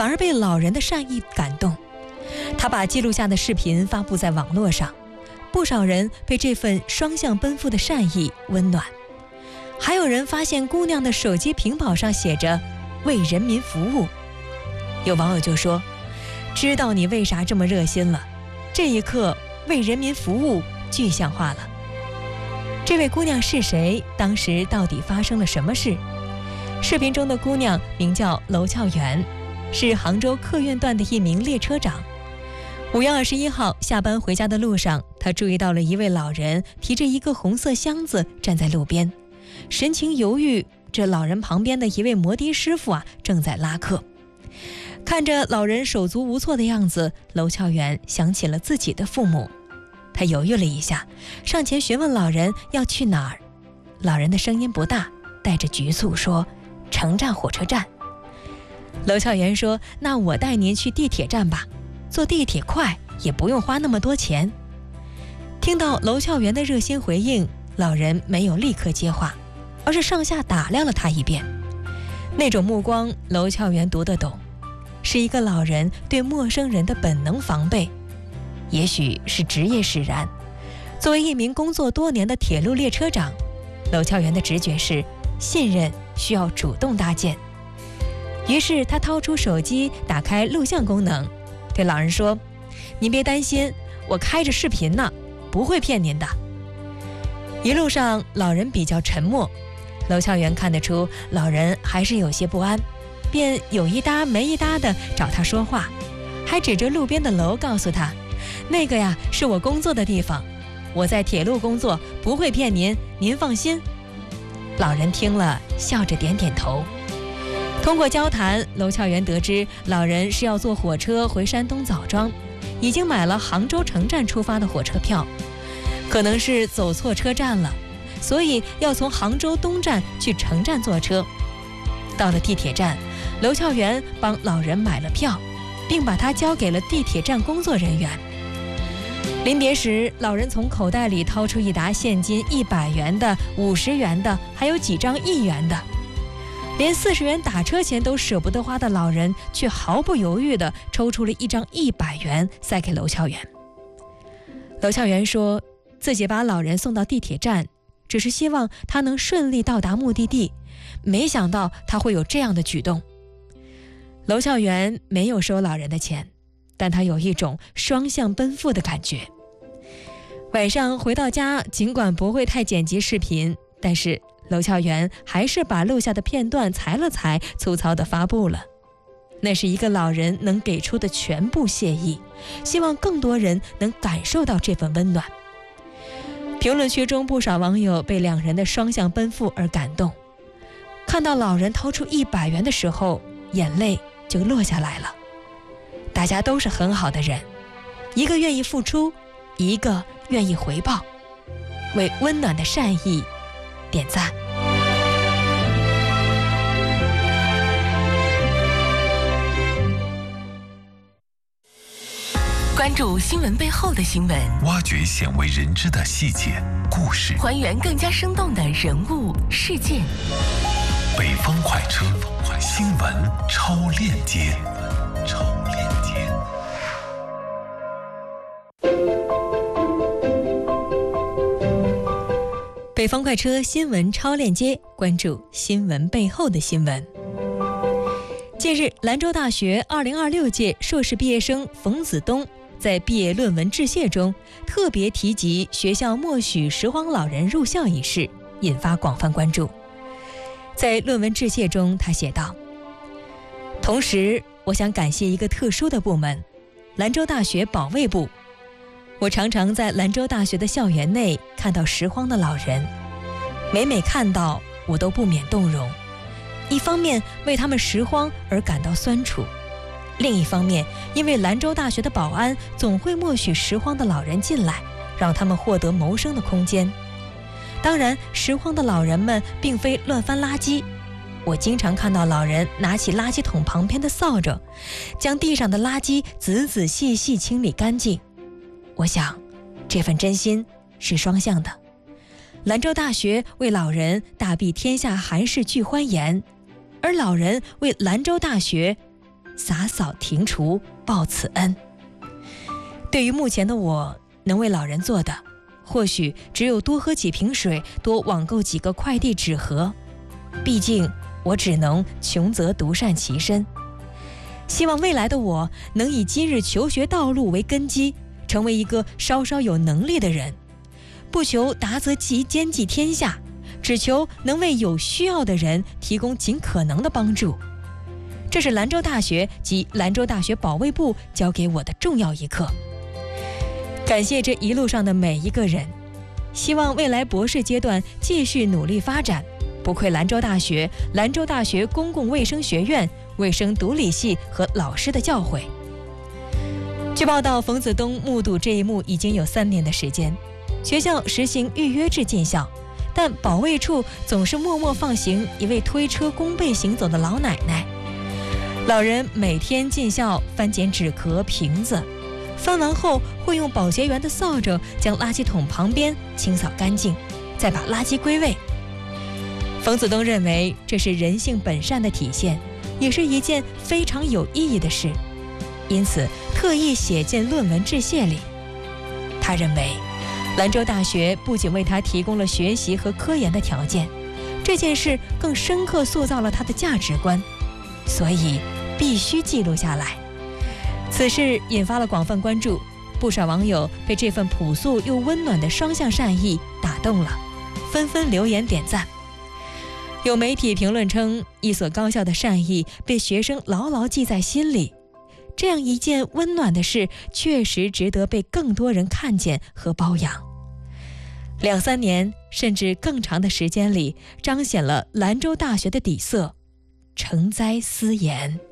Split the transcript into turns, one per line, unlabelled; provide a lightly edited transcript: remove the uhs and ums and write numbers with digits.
反而被老人的善意感动。他把记录下的视频发布在网络上，不少人被这份双向奔赴的善意温暖。还有人发现姑娘的手机屏保上写着为人民服务。有网友就说，知道你为啥这么热心了，这一刻为人民服务具象化了。这位姑娘是谁？当时到底发生了什么事？视频中的姑娘名叫娄俏媛，是杭州客运段的一名列车长。5月21号下班回家的路上，她注意到了一位老人提着一个红色箱子站在路边，神情犹豫。这老人旁边的一位摩的师傅正在拉客。看着老人手足无措的样子，娄俏媛想起了自己的父母。她犹豫了一下，上前询问老人要去哪儿。老人的声音不大，带着局促说城站火车站。娄俏媛说，那我带您去地铁站吧，坐地铁快，也不用花那么多钱。听到娄俏媛的热心回应，老人没有立刻接话，而是上下打量了她一遍。那种目光娄俏媛读得懂，是一个老人对陌生人的本能防备。也许是职业使然，作为一名工作多年的铁路列车长，娄俏媛的直觉是信任需要主动搭建。于是他掏出手机，打开录像功能，对老人说，您别担心，我开着视频呢，不会骗您的。一路上老人比较沉默，娄俏媛看得出老人还是有些不安，便有一搭没一搭地找他说话，还指着路边的楼告诉他，那个呀是我工作的地方，我在铁路工作，不会骗您，您放心。老人听了笑着点点头。通过交谈，娄俏媛得知老人是要坐火车回山东枣庄，已经买了杭州城站出发的火车票，可能是走错车站了，所以要从杭州东站去城站坐车。到了地铁站，娄俏媛帮老人买了票，并把它交给了地铁站工作人员。临别时，老人从口袋里掏出一沓现金100元的、50元的，还有几张1元的。连40元打车钱都舍不得花的老人，却毫不犹豫地抽出了一张100元塞给娄俏媛。娄俏媛说，自己把老人送到地铁站，只是希望他能顺利到达目的地，没想到他会有这样的举动。娄俏媛没有收老人的钱，但他有一种双向奔赴的感觉。晚上回到家，尽管不会太剪辑视频，但是娄俏媛还是把录下的片段裁了裁，粗糙地发布了。那是一个老人能给出的全部谢意，希望更多人能感受到这份温暖。评论区中不少网友被两人的双向奔赴而感动，看到老人掏出100元的时候，眼泪就落下来了。大家都是很好的人，一个愿意付出，一个愿意回报，为温暖的善意点赞。
关注新闻背后的新闻，
挖掘鲜为人知的细节故事，
还原更加生动的人物事件。
北方快车，新闻超链接。
北方快车新闻超链接，关注新闻背后的新闻。近日，兰州大学2026届硕士毕业生冯子东在毕业论文致谢中特别提及学校默许拾荒老人入校一事，引发广泛关注。在论文致谢中，他写道：同时，我想感谢一个特殊的部门——兰州大学保卫部。我常常在兰州大学的校园内看到拾荒的老人，每看到我都不免动容。一方面为他们拾荒而感到酸楚，另一方面因为兰州大学的保安总会默许拾荒的老人进来，让他们获得谋生的空间。当然，拾荒的老人们并非乱翻垃圾，我经常看到老人拿起垃圾桶旁边的扫帚，将地上的垃圾仔仔细细清理干净。我想，这份真心是双向的。兰州大学为老人大庇天下寒士俱欢颜，而老人为兰州大学洒扫庭除，报此恩。对于目前的我，能为老人做的，或许只有多喝几瓶水，多网购几个快递纸盒。毕竟我只能穷则独善其身。希望未来的我能以今日求学道路为根基，成为一个稍稍有能力的人，不求达则兼济天下，只求能为有需要的人提供尽可能的帮助。这是兰州大学及兰州大学保卫部教给我的重要一课。感谢这一路上的每一个人，希望未来博士阶段继续努力发展，不愧兰州大学、兰州大学公共卫生学院卫生毒理系和老师的教诲。据报道，冯子东目睹这一幕已经有3年的时间。学校实行预约制进校，但保卫处总是默默放行一位推车弓背行走的老奶奶。老人每天进校翻捡纸壳、瓶子，翻完后会用保洁员的扫帚将垃圾桶旁边清扫干净，再把垃圾归位。冯子东认为这是人性本善的体现，也是一件非常有意义的事，因此特意写进论文致谢里。他认为兰州大学不仅为他提供了学习和科研的条件，这件事更深刻塑造了他的价值观，所以必须记录下来。此事引发了广泛关注，不少网友被这份朴素又温暖的双向善意打动了，纷纷留言点赞。有媒体评论称，一所高校的善意被学生牢牢记在心里，这样一件温暖的事确实值得被更多人看见和褒扬。2-3年甚至更长的时间里，彰显了兰州大学的底色，承栽思言。